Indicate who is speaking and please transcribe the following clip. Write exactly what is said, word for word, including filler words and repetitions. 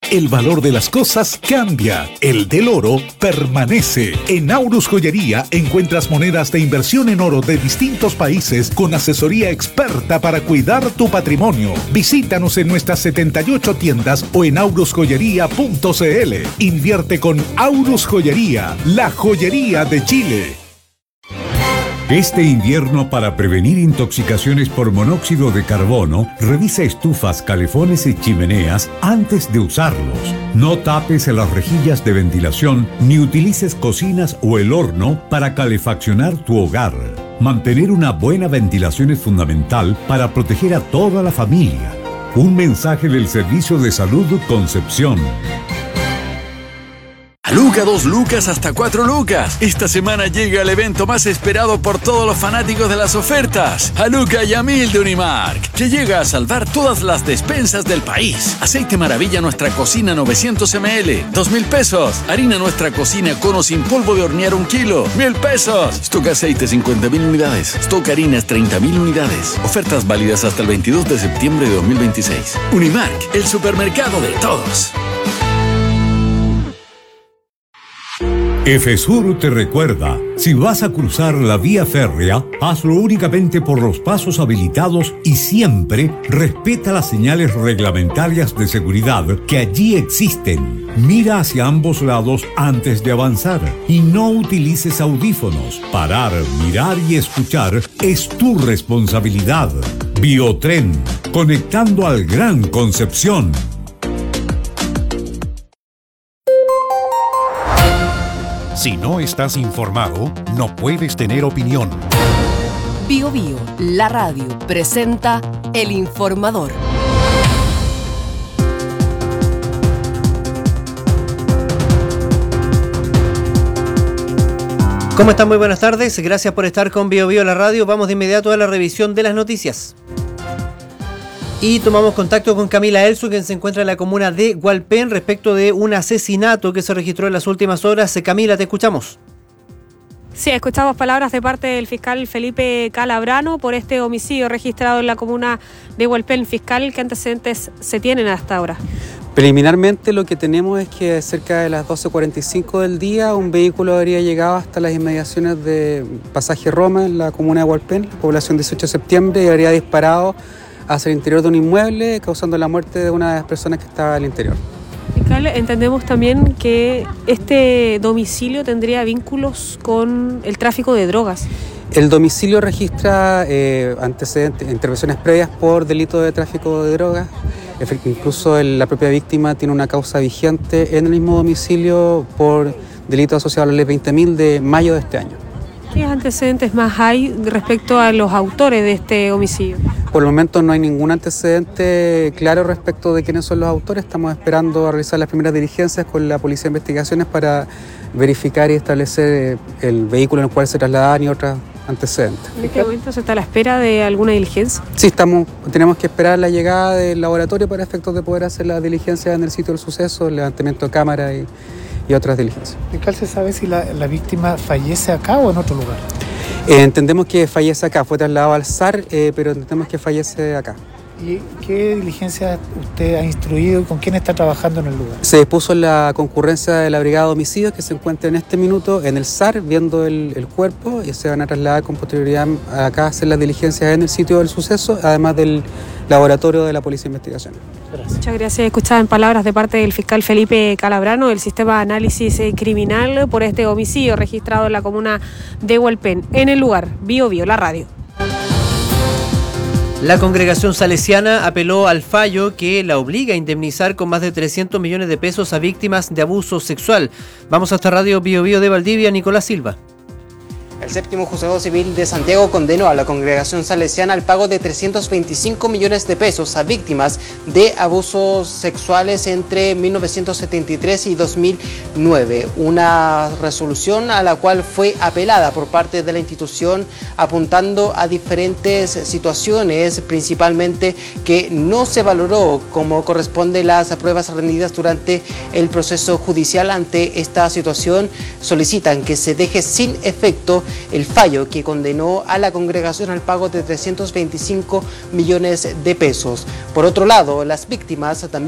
Speaker 1: El valor de las cosas cambia, el del oro permanece. En Aurus Joyería encuentras monedas de inversión en oro de distintos países con asesoría experta para cuidar tu patrimonio. Visítanos en nuestras setenta y ocho tiendas o en aurus joyería punto c l. Invierte con Aurus Joyería, la joyería de Chile.
Speaker 2: Este invierno, para prevenir intoxicaciones por monóxido de carbono, revisa estufas, calefones y chimeneas antes de usarlos. No tapes las rejillas de ventilación ni utilices cocinas o el horno para calefaccionar tu hogar. Mantener una buena ventilación es fundamental para proteger a toda la familia. Un mensaje del Servicio de Salud Concepción.
Speaker 3: A Luca, dos lucas hasta cuatro lucas. Esta semana llega el evento más esperado por todos los fanáticos de las ofertas. A Luca y a mil de Unimark, que llega a salvar todas las despensas del país. Aceite Maravilla Nuestra Cocina novecientos mililitros, dos mil pesos. Harina Nuestra Cocina Cono sin polvo de hornear un kilo, mil pesos. Stock Aceite cincuenta mil unidades. Stock Harinas treinta mil unidades. Ofertas válidas hasta el veintidós de septiembre de dos mil veintiséis. Unimark, el supermercado de todos.
Speaker 2: EFESUR te recuerda, si vas a cruzar la vía férrea, hazlo únicamente por los pasos habilitados y siempre respeta las señales reglamentarias de seguridad que allí existen. Mira hacia ambos lados antes de avanzar y no utilices audífonos. Parar, mirar y escuchar es tu responsabilidad. Biotren, conectando al Gran Concepción.
Speaker 4: Si no estás informado, no puedes tener opinión.
Speaker 5: Bio Bio, la radio, presenta El Informador.
Speaker 6: ¿Cómo están? Muy buenas tardes. Gracias por estar con Bio Bio, la radio. Vamos de inmediato a la revisión de las noticias. Y tomamos contacto con Camila Elso, quien se encuentra en la comuna de Hualpén, respecto de un asesinato que se registró en las últimas horas. Camila, te escuchamos.
Speaker 7: Sí, escuchamos palabras de parte del fiscal Felipe Calabrano por este homicidio registrado en la comuna de Hualpén. Fiscal, ¿qué antecedentes se tienen hasta ahora?
Speaker 8: Preliminarmente lo que tenemos es que cerca de las doce cuarenta y cinco del día un vehículo habría llegado hasta las inmediaciones de Pasaje Roma en la comuna de Hualpén, la población dieciocho de septiembre, y habría disparado hacia el interior de un inmueble, causando la muerte de una de las personas que estaba al interior.
Speaker 7: Fiscal, entendemos también que este domicilio tendría vínculos con el tráfico de drogas.
Speaker 8: El domicilio registra eh, antecedentes, intervenciones previas por delito de tráfico de drogas. Incluso el, la propia víctima tiene una causa vigente en el mismo domicilio por delito asociado a la ley veinte mil de mayo de este año.
Speaker 7: ¿Qué antecedentes más hay respecto a los autores de este homicidio?
Speaker 8: Por el momento no hay ningún antecedente claro respecto de quiénes son los autores. Estamos esperando a realizar las primeras diligencias con la Policía de Investigaciones para verificar y establecer el vehículo en el cual se trasladaban y otros antecedentes.
Speaker 7: ¿En este momento se está a la espera de alguna diligencia?
Speaker 8: Sí, estamos, tenemos que esperar la llegada del laboratorio para efectos de poder hacer las diligencias en el sitio del suceso, el levantamiento de cámara y, y otras diligencias.
Speaker 9: Fiscal, ¿se sabe si la, la víctima fallece acá o en otro lugar?
Speaker 8: Eh, entendemos que fallece acá, fue trasladado al S A R, eh, pero entendemos que fallece acá.
Speaker 9: ¿Y qué diligencia usted ha instruido y con quién está trabajando en el lugar?
Speaker 8: Se dispuso la concurrencia de la Brigada de Homicidios que se encuentra en este minuto en el S A R viendo el, el cuerpo y se van a trasladar con posterioridad acá a hacer las diligencias en el sitio del suceso, además del laboratorio de la Policía de Investigación.
Speaker 7: Gracias. Muchas gracias. Escuchaban palabras de parte del fiscal Felipe Calabrano del Sistema de Análisis Criminal por este homicidio registrado en la comuna de Hualpén. En el lugar, Bio Bio, la radio.
Speaker 6: La congregación salesiana apeló al fallo que la obliga a indemnizar con más de trescientos millones de pesos a víctimas de abuso sexual. Vamos hasta Radio Bio Bio de Valdivia, Nicolás Silva.
Speaker 10: El séptimo juzgado civil de Santiago condenó a la congregación salesiana al pago de trescientos veinticinco millones de pesos a víctimas de abusos sexuales entre mil novecientos setenta y tres y dos mil nueve. Una resolución a la cual fue apelada por parte de la institución apuntando a diferentes situaciones, principalmente que no se valoró como corresponde las pruebas rendidas durante el proceso judicial. Ante esta situación solicitan que se deje sin efecto el fallo que condenó a la congregación al pago de trescientos veinticinco millones de pesos. Por otro lado, las víctimas también